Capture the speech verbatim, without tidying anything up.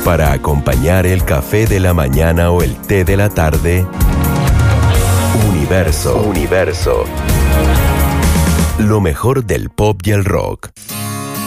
Para acompañar el café de la mañana o el té de la tarde, Universo. Universo. Lo mejor del pop y el rock.